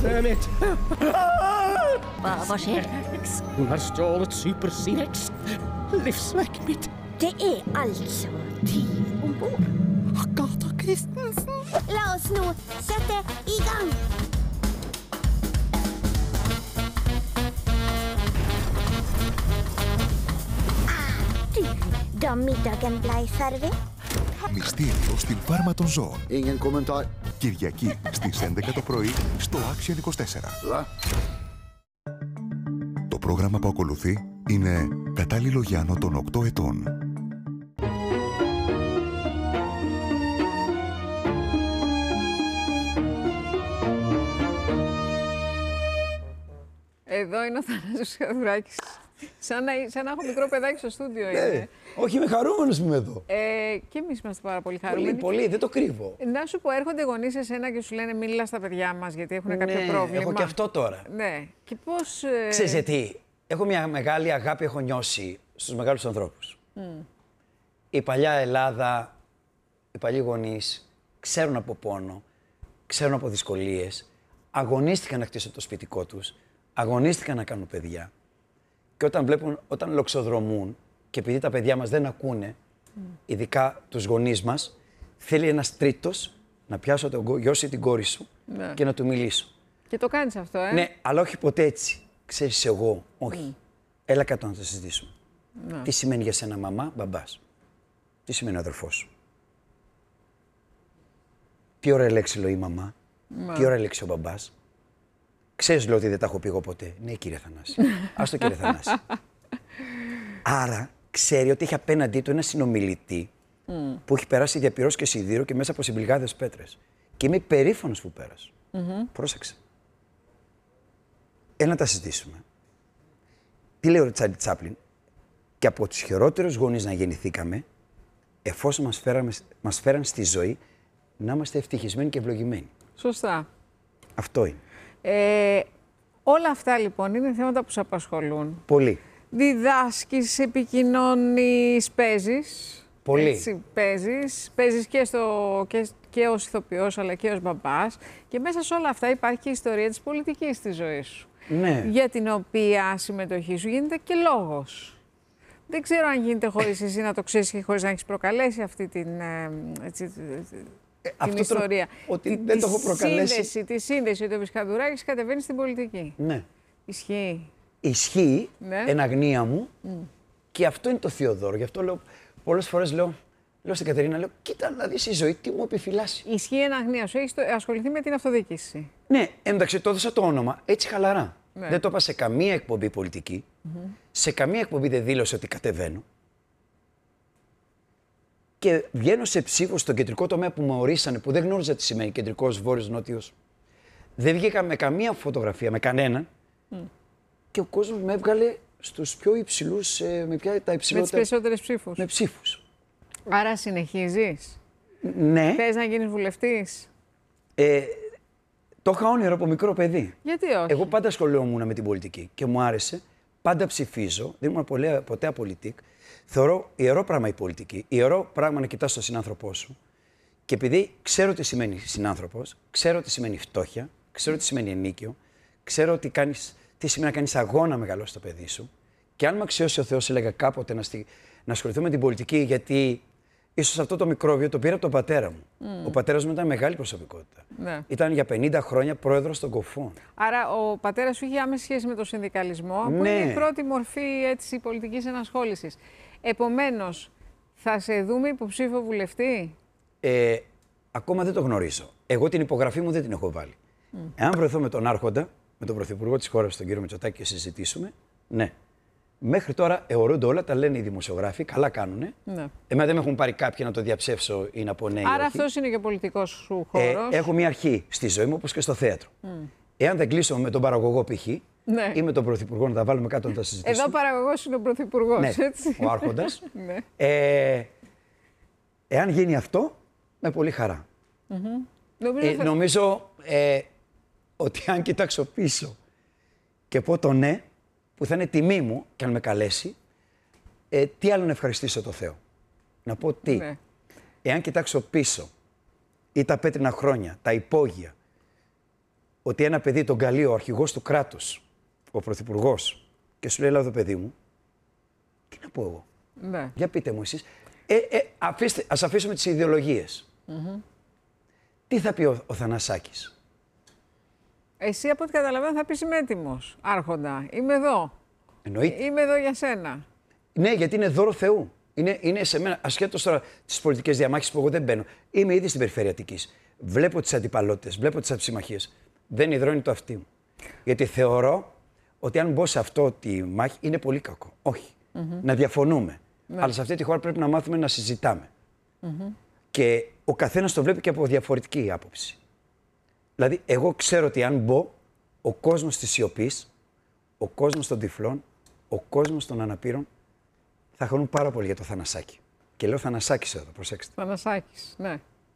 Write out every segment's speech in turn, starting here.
Hermit! Vad sker? Hon har stjålet supersinets livsverk mitt. Det är alltså tid ombord. Agatha Christensen! La oss nå sätta igång. Du, da middagen blei servert. Μυστήριο στην φάρμα των ζώων. Ingen kommentar. Κυριακή στις 11 το πρωί στο Action 24. Το πρόγραμμα που ακολουθεί είναι κατάλληλο για άνω των 8 ετών. Εδώ είναι ο Θανάσης Χαδουράκης. Σαν να έχω μικρό παιδάκι στο στούντιο είναι. Ναι, όχι, είμαι χαρούμενος που είμαι εδώ. Και εμείς είμαστε πάρα πολύ χαρούμενοι. Πολύ, δεν το κρύβω. Να σου πω, έρχονται γονείς σε σένα και σου λένε μίλα στα παιδιά μας γιατί έχουν κάποιο πρόβλημα. Έχω και αυτό τώρα. Ναι. Και πώς... Ξέρεις τι, έχω μια μεγάλη αγάπη, έχω νιώσει στους μεγάλους ανθρώπους. Η παλιά Ελλάδα, οι παλιοί γονείς ξέρουν από πόνο, ξέρουν από δυσκολίες, αγωνίστηκαν να χτίσουν το σπιτικό τους, αγωνίστηκαν να κάνουν παιδιά. Και όταν λοξοδρομούν, και επειδή τα παιδιά μας δεν ακούνε, ειδικά τους γονείς μας, θέλει ένας τρίτος να πιάσω τον γιο ή την κόρη σου και να του μιλήσω. Και το κάνεις αυτό, Ναι, αλλά όχι ποτέ έτσι. Ξέρεις εγώ, όχι. Έλα κάτω να το συζητήσουμε. Τι σημαίνει για σένα μαμά, μπαμπάς. Τι σημαίνει ο αδερφός σου. Τι ωραία λέξη λέει η μαμά. Τι ωραία λέξη ο μπαμπάς. Ξέρεις, λέω, ότι δεν τα έχω πει εγώ ποτέ. Ναι, κύριε Θανάση. Ας το, κύριε Θανάση. Άρα, ξέρει ότι έχει απέναντί του ένα συνομιλητή που έχει περάσει διαπυρός και σιδήρο και μέσα από συμπληγάδες πέτρες. Και είμαι περήφανος που πέρασε. Πρόσεξε. Έλα να τα συζητήσουμε. Τι λέει ο Τσάρλι Τσάπλιν, και από τους χειρότερους γονείς να γεννηθήκαμε, εφόσον μας φέραν στη ζωή, να είμαστε ευτυχισμένοι και ευλογημένοι. Σωστά. Αυτό είναι. Όλα αυτά λοιπόν είναι θέματα που σε απασχολούν. Πολύ. Διδάσκεις, επικοινωνείς, παίζεις. Πολύ. Έτσι, παίζεις και ως ηθοποιός αλλά και ως μπαμπάς. Και μέσα σε όλα αυτά υπάρχει και η ιστορία της πολιτικής στη ζωή σου. Ναι. Για την οποία συμμετοχή σου γίνεται και λόγος. Δεν ξέρω αν γίνεται χωρίς εσύ να το ξέρεις και χωρίς να έχεις προκαλέσει αυτή την ιστορία. Ότι δεν το έχω προκαλέσει. Τη σύνδεση ότι ο Χαδουράκης κατεβαίνει στην πολιτική. Ναι. Ισχύει. Ισχύει, εν αγνία μου, και αυτό είναι το Θεοδόρο. Γι' αυτό λέω, πολλές φορές λέω στην Κατερίνα, λέω, κοίτα να δεις η ζωή τι μου επιφυλάσσει. Ισχύει εν αγνία σου, έχεις ασχοληθεί με την αυτοδιοίκηση. Ναι, εντάξει, το έδωσα το όνομα, έτσι χαλαρά. Ναι. Δεν το είπα σε καμία εκπομπή πολιτική, σε καμία εκπομπή δεν δήλωσε ότι κατεβαίνω. Και βγαίνω σε ψήφο στον κεντρικό τομέα που με ορίσανε, που δεν γνώριζα τι σημαίνει κεντρικός, βόρειος, νότιος. Δεν βγήκα με καμία φωτογραφία, με κανέναν. Και ο κόσμος με έβγαλε στους πιο υψηλούς, τα υψηλότερα. Με τις περισσότερες ψήφους. Με ψήφους. Άρα συνεχίζεις. Ναι. Θες να γίνεις βουλευτής. Το είχα όνειρο από μικρό παιδί. Γιατί όχι. Εγώ πάντα ασχολιόμουν με την πολιτική και μου άρεσε. Πάντα ψηφίζω. Δεν ήμουν ποτέ απολυτικ. Θεωρώ ιερό πράγμα η πολιτική. Ιερό πράγμα να κοιτάς τον συνάνθρωπό σου. Και επειδή ξέρω τι σημαίνει συνάνθρωπος, ξέρω τι σημαίνει φτώχεια, ξέρω τι σημαίνει ενίκιο, ξέρω τι σημαίνει να κάνεις αγώνα να μεγαλώσει το παιδί σου. Και αν με αξιώσει ο Θεός, έλεγα κάποτε να ασχοληθώ με την πολιτική, γιατί ίσως αυτό το μικρόβιο το πήρα από τον πατέρα μου. Ο πατέρας μου ήταν μεγάλη προσωπικότητα. Ναι. Ήταν για 50 χρόνια πρόεδρος των Κοφών. Άρα ο πατέρας σου είχε άμεση σχέση με τον συνδικαλισμό, που είναι η πρώτη μορφή πολιτικής ενασχόλησης. Επομένως, θα σε δούμε υποψήφιο βουλευτή. Ακόμα δεν το γνωρίζω. Εγώ την υπογραφή μου δεν την έχω βάλει. Εάν βρεθώ με τον Άρχοντα, με τον Πρωθυπουργό της χώρας, τον κύριο Μητσοτάκη, και συζητήσουμε, ναι. Μέχρι τώρα αιωρούνται όλα, τα λένε οι δημοσιογράφοι, καλά κάνουνε. Ναι. Εμένα δεν με έχουν πάρει κάποιοι να το διαψεύσω ή να πω ναι. Άρα αυτός είναι και ο πολιτικός σου χώρος. Έχω μια αρχή στη ζωή μου, όπως και στο θέατρο. Εάν δεν κλείσω με τον παραγωγό π.χ. Ναι. Ή με τον Πρωθυπουργό να τα βάλουμε κάτω να τα συζητήσουμε. Εδώ παραγωγός είναι ο Πρωθυπουργός, ναι, έτσι. Ο Άρχοντας. Ναι. Εάν γίνει αυτό, με πολύ χαρά. Νομίζω ότι αν κοιτάξω πίσω και πω το ναι, που θα είναι τιμή μου και αν με καλέσει, τι άλλο να ευχαριστήσω το Θεό. Να πω τι. Ναι. Εάν κοιτάξω πίσω ή τα πέτρινα χρόνια, τα υπόγεια, ότι ένα παιδί τον καλεί ο αρχηγός του κράτους, ο πρωθυπουργός, και σου λέει: έλα εδώ, παιδί μου, τι να πω εγώ. Ναι. Για πείτε μου εσείς. Ας αφήσουμε τις ιδεολογίες. Τι θα πει ο Θανασάκης. Εσύ, από ό,τι καταλαβαίνω, θα πεις: είμαι έτοιμος, Άρχοντα. Είμαι εδώ. Εννοείται. Είμαι εδώ για σένα. Ναι, γιατί είναι δώρο Θεού. Είναι σε μένα, ασχέτως τώρα τις πολιτικές διαμάχες που εγώ δεν μπαίνω. Είμαι ήδη στην περιφέρεια Αττικής. Βλέπω τις αντιπαλότητες, βλέπω τις αψημαχίες. Δεν υδρώνει το αυτί μου. Γιατί θεωρώ ότι αν μπω σε αυτό τη μάχη είναι πολύ κακό. Όχι. Να διαφωνούμε. Ναι. Αλλά σε αυτή τη χώρα πρέπει να μάθουμε να συζητάμε. Και ο καθένας το βλέπει και από διαφορετική άποψη. Δηλαδή, εγώ ξέρω ότι αν μπω, ο κόσμος της σιωπής, ο κόσμος των τυφλών, ο κόσμος των αναπήρων θα χωρούν πάρα πολύ για το Θανασάκη. Και λέω Θανασάκης εδώ, προσέξτε. Θανασάκης, ναι.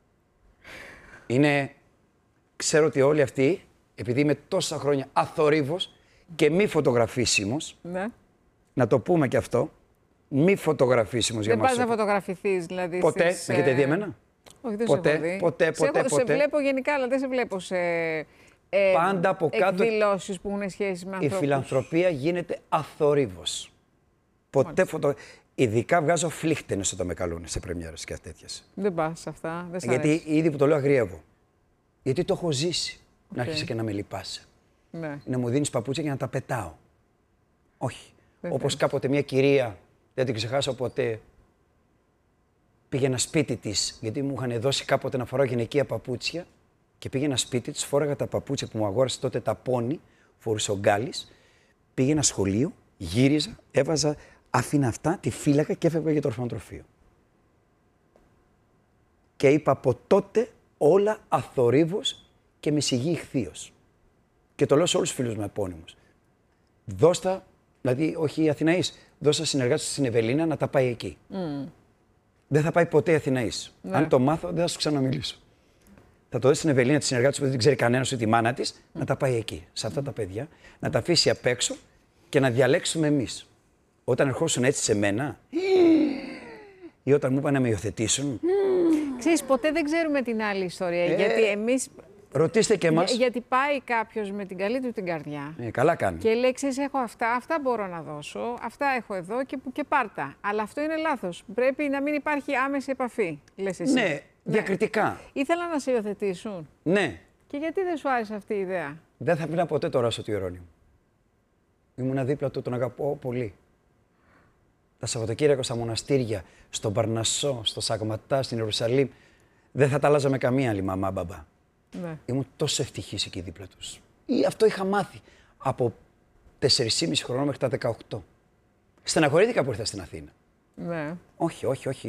Ξέρω ότι όλοι αυτοί, επειδή είμαι τόσα χρόνια αθορύβος και μη φωτογραφίσιμος, ναι. Να το πούμε και αυτό, μη φωτογραφίσιμος για μας. Δεν πας να φωτογραφηθείς, δηλαδή. Ποτέ, με έχετε δει εμένα. Όχι, δεν σε έχω δει. Ποτέ. Σε βλέπω γενικά, αλλά δεν σε βλέπω σε πάντα από κάτω εκδηλώσεις που έχουν σχέση με ανθρώπους. Η φιλανθρωπία γίνεται αθορύβος. Ποτέ Ειδικά βγάζω φλίχτενες όταν με καλούν σε πρεμιέρες και τέτοιες. Δεν πας σε αυτά, δεν σ' Γιατί αρέσει. ήδη που το λέω αγριεύω. Γιατί το έχω ζήσει. Να άρχισε και να με λυπάσαι. Ναι. Να μου δίνεις παπούτσια για να τα πετάω. Όχι. Όπως κάποτε μια κυρία, δεν την ξεχάσω ποτέ, πήγαινα σπίτι της, γιατί μου είχαν δώσει κάποτε να φοράω γυναικεία παπούτσια και πήγαινα σπίτι της, φόραγα τα παπούτσια που μου αγόρασε τότε τα πόνι, φορούσε ο Γκάλης, πήγαινα σχολείο, γύριζα, έβαζα, άφηνα αυτά, τη φύλακα και έφευγα για το ορφανοτροφείο. Και είπα από τότε όλα αθορύβως και με σιγή ηχθείως. Και το λέω σε όλους τους φίλους μου επώνυμους. Δώστα, δηλαδή όχι οι Αθηναείς, δώστα συνεργάτες στην Ευελίνα να τα πάει εκεί. Δεν θα πάει ποτέ η Αθηναείς. Ναι. Αν το μάθω, δεν θα σου ξαναμιλήσω. Θα το δώσει στην Ευελίνα τη συνεργάτη που δεν την ξέρει κανένας ούτε η μάνα της, να τα πάει εκεί, σε αυτά τα παιδιά, να τα αφήσει απ' έξω και να διαλέξουμε εμείς. Όταν ερχόσουν έτσι σε μένα, ή όταν μου είπαν να με υιοθετήσουν. Ξέρεις, ποτέ δεν ξέρουμε την άλλη ιστορία. Γιατί εμείς. Ρωτήστε και εμάς. Γιατί πάει κάποιος με την καλή του την καρδιά. Καλά κάνει. Και λέει: ξέρεις, έχω αυτά μπορώ να δώσω, αυτά έχω εδώ και πάρτα. Αλλά αυτό είναι λάθος. Πρέπει να μην υπάρχει άμεση επαφή, λες εσύ. Ναι, διακριτικά. Ήθελα να σε υιοθετήσουν. Ναι. Και γιατί δεν σου άρεσε αυτή η ιδέα. Δεν θα πήρα ποτέ το Ράσο του Ιερώνυμου. Ήμουνα δίπλα του, τον αγαπώ πολύ. Τα Σαββατοκύριακα στα μοναστήρια, στον Παρνασσό, στο Σαγματά, στην Ιερουσαλήμ. Δεν θα τα άλλαζα με καμία άλλη μαμά, μπαμπά. Ναι. Ήμουν τόσο ευτυχής εκεί δίπλα τους. Αυτό είχα μάθει από 4,5 χρονών μέχρι τα 18. Στεναχωρήθηκα που ήρθα στην Αθήνα. Ναι. Όχι.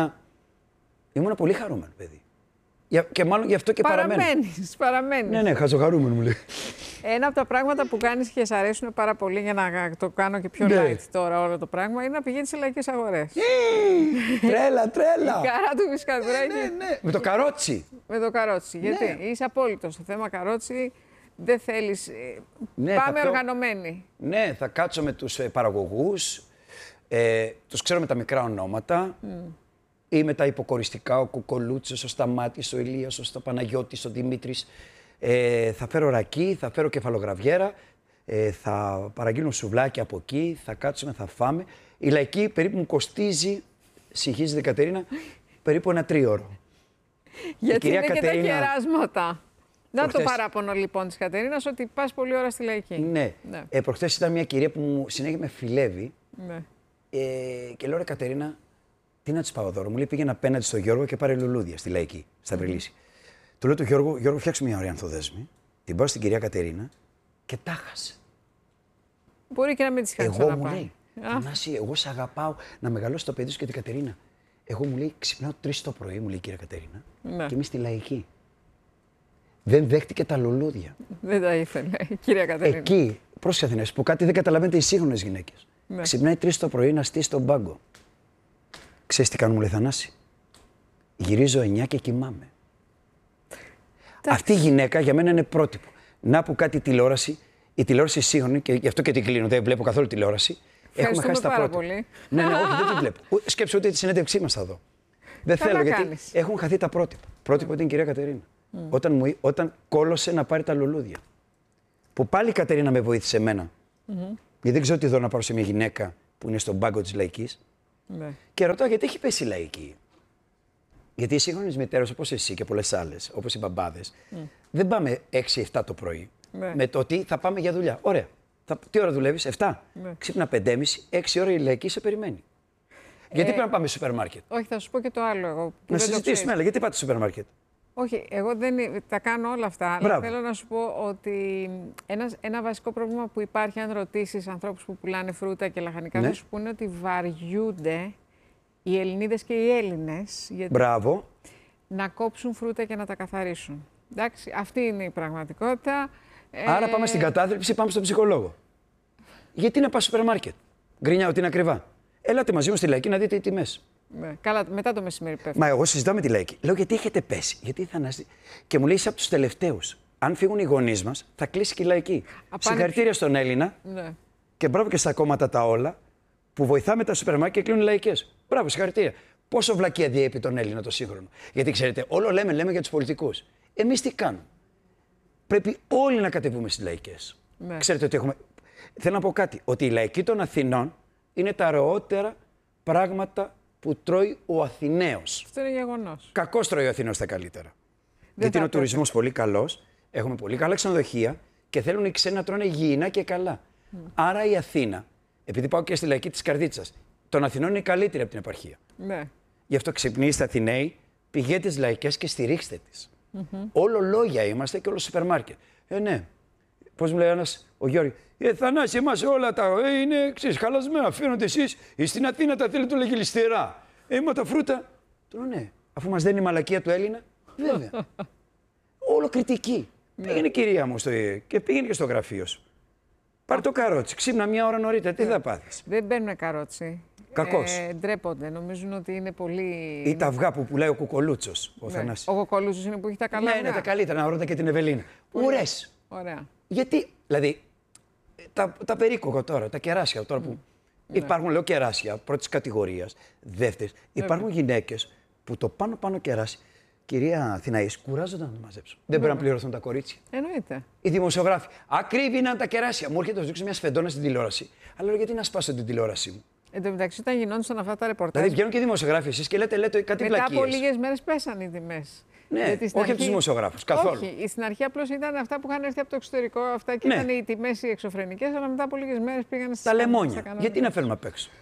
Ήμουνα πολύ χαρούμενο παιδί. Και μάλλον γι' αυτό και παραμένεις. Ναι, χαζοχαρούμενο μου λέει. Ένα από τα πράγματα που κάνεις και σ' αρέσουν πάρα πολύ, για να το κάνω και πιο light τώρα όλο το πράγμα, είναι να πηγαίνεις σε λαϊκές αγορές. Τρέλα. Η καρά του Μισκαδουράκη. Ναι. Με το καρότσι. Με το καρότσι. Γιατί είσαι απόλυτος στο θέμα καρότσι, δεν θέλεις. Πάμε οργανωμένοι. Ναι, θα κάτσω με τους παραγωγούς, τους ξέρω με τα μικρά ονόματα. Ή με τα υποκοριστικά, ο Κουκολούτσος, ο Σταμάτης, ο Ηλίας, ο Παναγιώτης, ο Δημήτρης. Θα φέρω ρακί, θα φέρω κεφαλογραβιέρα, θα παραγγείλω σουβλάκι από εκεί, θα κάτσουμε, θα φάμε. Η λαϊκή περίπου μου κοστίζει, συγχύζεται η Κατερίνα, περίπου 1 τρίωρο. Γιατί είναι και τα κεράσματα. Να το παράπονο λοιπόν της Κατερίνας, ότι πας πολλή ώρα στη λαϊκή. Ναι. Προχθές ήταν μια κυρία που μου συνέχεια με φιλεύει. Ναι. Και λέω: ρε Κατερίνα, τι να της πάω δώρο. Μου λέει: πήγαινε απέναντι στο Γιώργο και πάρε λουλούδια στη λαϊκή, στα Βρυλίση. Του λέω: του Γιώργο, φτιάξου μια ωραία ανθοδέσμη. Την πάω στην κυρία Κατερίνα και τα χάσε. Μπορεί και να μην τη χάσει. Εγώ μου λέει: Θανάση, εγώ σε αγαπάω να μεγαλώσει το παιδί σου και την Κατερίνα. Εγώ μου λέει: ξυπνάω 3 το πρωί, μου λέει η κυρία Κατερίνα. Ναι. Και είμαι στη λαϊκή. Δεν δέχτηκε τα λουλούδια. Δεν τα ήθελε η κυρία Κατερίνα. Εκεί, πρόσεχε Αθηνές, που κάτι δεν καταλαβαίνετε οι σύγχρονες γυναίκες. Ναι. Ξυπνάει 3 το πρωί να στήσει τον πάγκο. Ξέρεις τι κάνω, μου λέει: Θανάση. Γυρίζω 9 και κοιμάμαι. Αυτή η γυναίκα για μένα είναι πρότυπο. Να που κάτι τηλεόραση, η τηλεόραση σύγχρονη, και γι' αυτό και την κλείνω, δεν βλέπω καθόλου τηλεόραση. Έχουμε χάσει τα πρότυπα. Πολύ. Ναι, όχι, δεν την βλέπω. Σκέψου ούτε τη συνέντευξή μας θα δω. Δεν θέλω, γιατί έχουν χαθεί τα πρότυπα. Πρότυπο ήταν η κυρία Κατερίνα. Όταν κόλωσε να πάρει τα λουλούδια. που πάλι η Κατερίνα με βοήθησε εμένα. Γιατί δεν ξέρω τι δω να πάρω σε μια γυναίκα που είναι στον πάγκο της λαϊκής. Ναι. Και ρωτάω γιατί έχει πέσει η λαϊκή. Γιατί οι σύγχρονες μητέρες όπως εσύ και πολλές άλλες, όπως οι μπαμπάδες, δεν πάμε 6-7 το πρωί. Ναι. Με το ότι θα πάμε για δουλειά. Ωραία. Τι ώρα δουλεύεις, 7. Ναι. Ξύπνα 5:30, 6 ώρα η λαϊκή σε περιμένει. Γιατί πρέπει να πάμε στο σούπερ μάρκετ. Όχι, θα σου πω και το άλλο εγώ. Που Να δεν το συζητήσουμε, ξέρεις. αλλά γιατί πάτε στο σούπερ μάρκετ. Όχι, εγώ δεν τα κάνω όλα αυτά. Αλλά Μπράβο. θέλω να σου πω ότι ένα βασικό πρόβλημα που υπάρχει, αν ρωτήσεις ανθρώπους που πουλάνε φρούτα και λαχανικά, Ναι. θα σου πούνε ότι βαριούνται οι Ελληνίδες και οι Έλληνες Μπράβο. να κόψουν φρούτα και να τα καθαρίσουν. Εντάξει, αυτή είναι η πραγματικότητα. Άρα πάμε στην κατάθλιψη, πάμε στον ψυχολόγο. Γιατί να πας στο σούπερ μάρκετ. Γκρινιάω ότι είναι ακριβά. Έλατε μαζί μου στη λαϊκή να δείτε οι τιμές. Ναι. Καλά, μετά το μεσημέρι πέφτει. Μα εγώ συζητάω με τη λαϊκή. Λέω γιατί έχετε πέσει. Γιατί θα αναστεί. Και μου λέει είσαι από τους τελευταίους. Αν φύγουν οι γονείς μας, θα κλείσει και η λαϊκή. Συγχαρητήρια στον Έλληνα Ναι. και μπράβο και στα κόμματα τα όλα που βοηθάμε τα σούπερ μάρκετ και κλείνουν λαϊκές. Μπράβο, συγχαρητήρια. Πόσο βλακεία διέπει τον Έλληνα το σύγχρονο. Γιατί ξέρετε, όλο λέμε για τους πολιτικούς. Εμείς τι κάνουμε. Πρέπει όλοι να κατεβούμε στις λαϊκές. Ναι. Ξέρετε ότι έχουμε. Θέλω να πω κάτι. Ότι η λαϊκή των Αθηνών είναι τα ροότερα πράγματα που τρώει ο Αθηναίος. Αυτό είναι γεγονός. Κακώς τρώει ο Αθηναίος τα καλύτερα. Γιατί είναι ο θα τουρισμός πολύ καλός, έχουμε πολύ καλά ξενοδοχεία και θέλουν οι ξένοι να τρώνε υγιεινά και καλά. Άρα η Αθήνα, επειδή πάω και στη λαϊκή της Καρδίτσας, των Αθηνών είναι καλύτερη από την επαρχία. Ναι. Γι' αυτό ξυπνήστε Αθηναίοι, πηγαίνετε στις λαϊκές και στηρίξτε τις. Όλο λόγια είμαστε και όλο σούπερ μάρκετ. Ναι. Πώς μου λέει ένας, ο Γιώργη, Θανάση, εμάς όλα τα είναι ξέρεις, χαλασμένα. Φαίνονται εσείς στην Αθήνα τα θέλετε όλα γελιστερά. Μα τα φρούτα. Του λέω ναι, αφού μας δένει η μαλακία του Έλληνα, βέβαια. Όλο κριτική. Πήγαινε κυρία μου και πήγαινε και στο γραφείο σου. Πάρε το καρότσι, ξύπνα μια ώρα νωρίτερα, τι θα πάθεις. Δεν παίρνουν καρότσι. Κακώς. Ντρέπονται. Νομίζουν ότι είναι πολύ. Ή τα αυγά που πουλάει ο Κουκολούτσος, ο Θανάσης. Ο Κοκολούτσος είναι που έχει τα καλά. Ναι, αυγά. είναι τα καλύτερα, να ρώτα και την Ευελίνα. Ουρές. Ωραία. Γιατί, δηλαδή, τα περίκοκο τώρα, τα κεράσια τώρα που. Υπάρχουν, λέω, κεράσια πρώτης κατηγορίας, δεύτερης. Υπάρχουν γυναίκες που το πάνω κεράσι, κυρία Αθηναής, κουράζονταν να το μαζέψουν. Δεν πρέπει να πληρωθούν τα κορίτσια. Εννοείται. Οι δημοσιογράφοι. Ακρίβηναν τα κεράσια. Μου έρχεται να δείξω μια σφεντόνα στην τηλεόραση. Αλλά λέω, γιατί να σπάσω την τηλεόρασή μου. Εν τω μεταξύ, όταν γινόντουσαν αυτά τα ρεπορτάζ. Δηλαδή, βγαίνουν και οι δημοσιογράφοι εσείς και λέτε κάτι μετά βλακίες. από λίγες μέρες πέσανε οι τιμές. Ναι, Γιατί στην όχι από τους δημοσιογράφους, καθόλου. Όχι, στην αρχή απλώς ήταν αυτά που είχαν έρθει από το εξωτερικό, αυτά και Ναι. ήταν οι τιμές οι εξωφρενικές, αλλά μετά από λίγες μέρες πήγαν στις Τα λεμόνια. στα κανόνια. Γιατί να φέρουμε απ' έξω.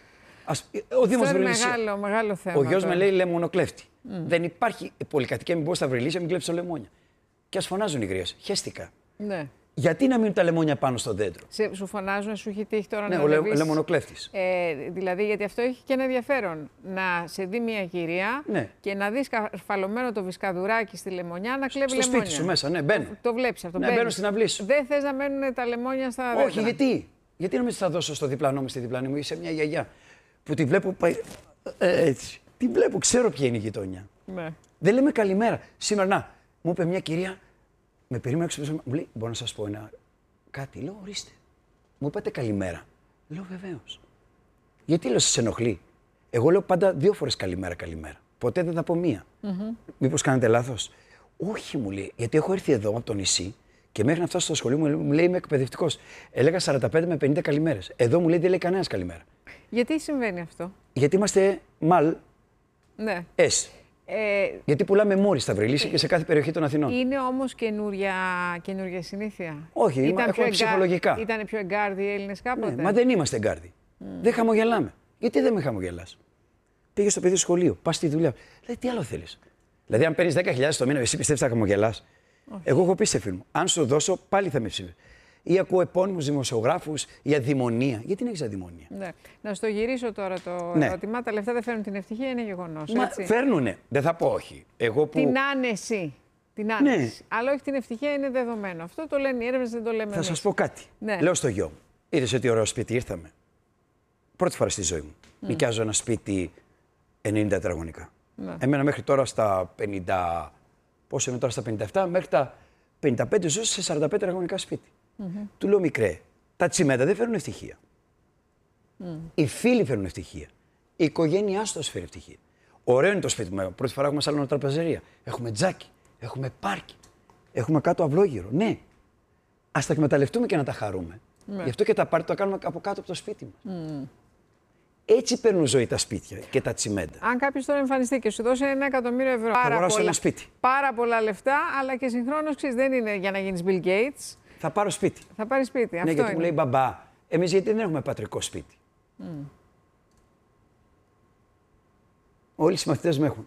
Ο Δήμος Αυτό είναι Βρυλισσίας. μεγάλο θέμα. Ο γιος με τώρα. λέει λεμονοκλέφτη. Δεν υπάρχει πολυκατοικία, μην πω στα Βρυλίσια, μην κλέψει το λεμόνια. Και ας φωνάζουν οι γρίες. Χαίστηκα. Ναι. Γιατί να μείνουν τα λεμόνια πάνω στο δέντρο. Σου φωνάζουν, σου έχει τύχει τώρα Ναι, να ο ανεβείς, λεμονοκλέφτης. δηλαδή, γιατί αυτό έχει και ένα ενδιαφέρον. Να σε δει μια κυρία Ναι. και να δεις καρφαλωμένο το βισκαδουράκι στη λεμονιά να κλέβει Στο λεμόνια. σπίτι σου μέσα, ναι, μπαίνω. Το βλέπεις αυτό. Ναι, μπαίνεις. μπαίνω στην αυλή σου. Δεν θες να μένουν τα λεμόνια στα δέντρα. Όχι, γιατί. Γιατί νομίζω θα δώσω στο διπλανό μου, στη διπλανή μου ή σε μια γιαγιά που τη βλέπω πάει. Έτσι. Τη βλέπω, ξέρω ποια είναι η γειτονιά. Ναι. Δεν λέμε καλημέρα. Σήμερα, να, μου είπε μια κυρία, με περίμενε έξω, μου λέει: μπορώ να σας πω κάτι. Λέω: ορίστε. Μου είπατε καλημέρα. Λέω: βεβαίως. Γιατί λέω: σας ενοχλεί. Εγώ λέω πάντα 2 φορές καλημέρα. Ποτέ δεν θα πω μία. Μήπως κάνετε λάθος. Όχι, μου λέει, γιατί έχω έρθει εδώ από το νησί και μέχρι να φτάσω στο σχολείο μου λέει: είμαι εκπαιδευτικός. Έλεγα 45 με 50 καλημέρες. Εδώ μου λέει: δεν λέει κανένας καλημέρα. Γιατί συμβαίνει αυτό. Γιατί είμαστε μαλ. Ναι. Γιατί πουλάμε μόρι στα Βρυλίσια και σε κάθε περιοχή των Αθηνών. Είναι όμως καινούρια συνήθεια. Όχι, έχουμε ψυχολογικά. Ήταν πιο εγκάρδοι οι Έλληνες κάποτε. Ναι, μα δεν είμαστε εγκάρδοι. Δεν χαμογελάμε. Γιατί δεν με χαμογελάς. Πήγε στο παιδί σχολείο, πας στη δουλειά. Λέει: τι άλλο θέλεις. Δηλαδή, αν παίρνεις 10.000 το μήνα, εσύ πιστεύεις θα χαμογελάς. Εγώ έχω πει σε φίλο μου: αν σου δώσω, πάλι θα με ψήφισε. Ή ακούω επώνυμους δημοσιογράφους για αδημονία. Γιατί δεν έχεις αδημονία. Ναι. Να στο γυρίσω τώρα το Ναι. ερώτημα. Τα λεφτά δεν φέρνουν την ευτυχία, είναι γεγονός. Μα Έτσι. φέρνουνε. Δεν θα πω όχι. Εγώ που. Την άνεση. Την άνεση. Αλλά όχι την ευτυχία είναι δεδομένο. Αυτό το λένε οι έρευνες, δεν το λέμε Θα εμείς. σας πω κάτι. Ναι. Λέω στο γιο μου: είδες ότι ωραίο σπίτι ήρθαμε. Πρώτη φορά στη ζωή μου. Νοικιάζω ένα σπίτι 90 τετραγωνικά. Ναι. Εμένα μέχρι τώρα στα 50. Πόσο είμαι τώρα στα 57, μέχρι τα 55 ζω σε 45 τετραγωνικά σπίτι. Του λέω: μικρέ, τα τσιμέντα δεν φέρνουν ευτυχία. Οι φίλοι φέρνουν ευτυχία. Η οικογένειά σου φέρει ευτυχία. Ωραίο είναι το σπίτι μου. Πρώτη φορά έχουμε σάλονο τραπεζερία. Έχουμε τζάκι. Έχουμε πάρκι. Έχουμε κάτω αυλόγυρο. Ναι. Ας τα εκμεταλλευτούμε και να τα χαρούμε. Γι' αυτό και τα πάρτι το κάνουμε από κάτω από το σπίτι μας. Έτσι παίρνουν ζωή τα σπίτια και τα τσιμέντα. Αν κάποιος τώρα εμφανιστεί και σου δώσει 1 εκατομμύριο ευρώ. Θα αγοράσω ένα σπίτι. Πάρα πολλά λεφτά, αλλά και συγχρόνως δεν είναι για να γίνεις Bill Gates. Θα πάρω σπίτι. Θα πάρει σπίτι. Ναι, Αυτό γιατί είναι. μου λέει μπαμπά, εμείς γιατί δεν έχουμε πατρικό σπίτι. Όλοι οι συμμαθητές μου έχουν.